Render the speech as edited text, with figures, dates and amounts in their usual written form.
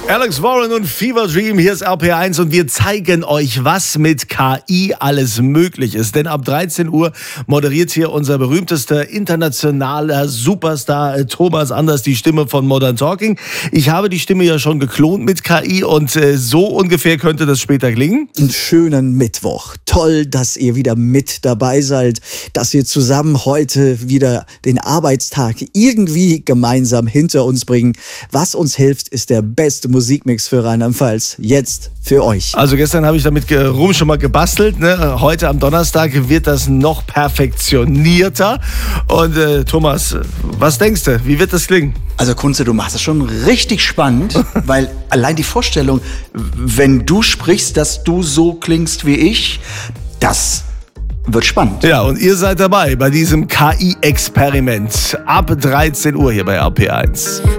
Alex Warren und Fever Dream, hier ist RPR1 und wir zeigen euch, was mit KI alles möglich ist. Denn ab 13 Uhr moderiert hier unser berühmtester internationaler Superstar Thomas Anders, die Stimme von Modern Talking. Ich habe die Stimme ja schon geklont mit KI und so ungefähr könnte das später klingen. Einen schönen Mittwoch. Toll, dass ihr wieder mit dabei seid, dass wir zusammen heute wieder den Arbeitstag irgendwie gemeinsam hinter uns bringen. Was uns hilft, ist der beste Musikmix für Rheinland-Pfalz. Jetzt für euch. Also gestern habe ich damit schon mal gebastelt. Ne? Heute am Donnerstag wird das noch perfektionierter. Und Thomas, was denkst du? Wie wird das klingen? Also Kunze, du machst das schon richtig spannend, weil allein die Vorstellung, wenn du sprichst, dass du so klingst wie ich, das wird spannend. Ja, und ihr seid dabei bei diesem KI-Experiment ab 13 Uhr hier bei RPR1.